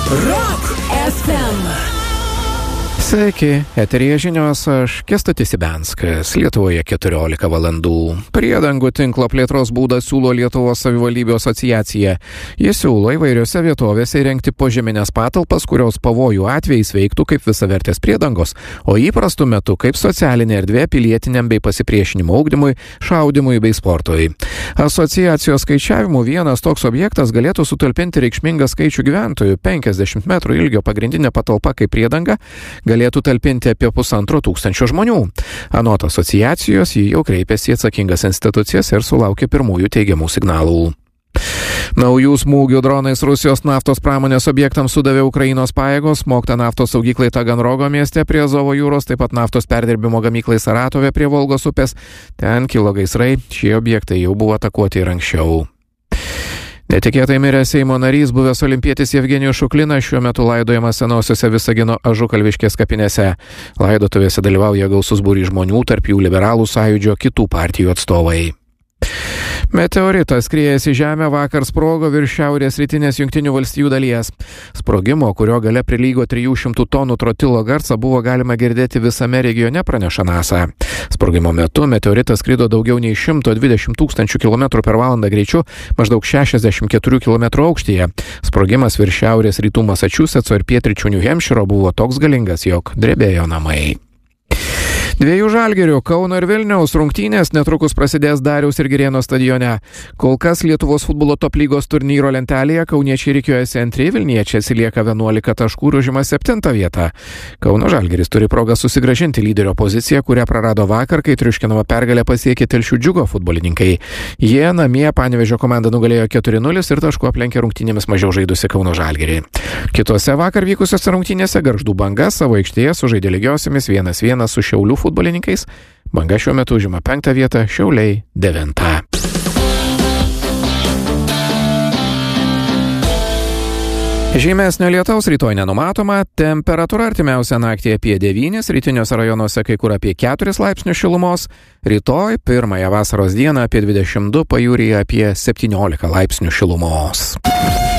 Rock FM. Sveiki, eteryje žinios, aš Kęstutis Ibenskas, Lietuvoje 14 valandų. Priedangų tinklo plėtros būdą siūlo Lietuvos savivaldybių asociacija. Jis siūlo įvairiose vietovėse įrengti požeminės patalpas, kurios pavojų atvejais veiktų kaip visavertės priedangos, o įprastų metu kaip socialinė erdvė pilietiniam bei pasipriešinimo ugdymui, šaudymui bei sportui. Asociacijos skaičiavimų vienas toks objektas galėtų sutalpinti reikšmingą skaičių gyventojų. 50 metrų ilgio pagrindinė patalpa kaip priedanga galėtų talpinti apie 1500 žmonių. Anot asociacijos, jį jau kreipėsi į atsakingas institucijas ir sulaukė pirmųjų teigiamų signalų. Naujų smūgių dronais Rusijos naftos pramonės objektams sudavė Ukrainos pajėgos, smogta naftos saugyklai Taganrogo mieste prie Azovo jūros, taip pat naftos perdirbimo gamyklai Saratove prie Volgos upės. Ten kilo gaisrai, šie objektai jau buvo atakuoti ir anksčiau. Netikėtai mirė Seimo narys, buvęs olimpietis Jevgenijus Šuklinas, šiuo metu laidojamas senosiuose Visagino Ažukalviškės kapinėse. Laidotuvėse dalyvauja gausus būrys žmonių, tarp jų Liberalų sąjūdžio kitų partijų atstovai. Meteoritas skriejęs į Žemę vakar sprogo virš šiaurės rytinės Jungtinių valstijų dalies. Sprogimo, kurio gale prilygo 300 tonų trotilo garsą, buvo galima girdėti visame regione, praneša NASA. Sprogimo metu meteoritas skrido daugiau nei 120 000 km/h greičiu, maždaug 64 km aukštyje. Sprogimas virš šiaurės rytų Masačusetso ir pietryčių New Hampshiro buvo toks galingas, jog drebėjo namai. Dviejų Žalgirių, Kauno ir Vilniaus rungtynės netrukus prasidės Dariaus ir Girėno stadione. Kol kas Lietuvos futbolo top lygos turnyro lentelėje kauniečiai rikiuojasi antri, vilniečiai atsilieka 11 taškų ir užima 7 vietą. Kauno Žalgiris turi progą susigrąžinti lyderio poziciją, kurią prarado vakar, kai triuškinamą pergalę pasiekė Telšių Džiugo futbolininkai. Jie namie Panevėžio komandą nugalėjo 4-0 ir taškų aplenkė rungtynėmis mažiau žaidusi Kauno Žalgirį. Kitose vakar vykusiose rungtynėse Gargždų Banga savo aikštėje sužaidė lygiosiomis 1-1 su Šiaulių futbolininkais. Banga šiuo metu užima 5 vietą, Šiauliai 9. Žymesnio lietaus rytoj nenumatoma, temperatūra artimiausią naktį apie 9, rytiniuose rajonuose kai kur apie 4 laipsnius šilumos, rytoj pirmąją vasaros dieną apie 22, pajūryje apie 17 laipsnių šilumos.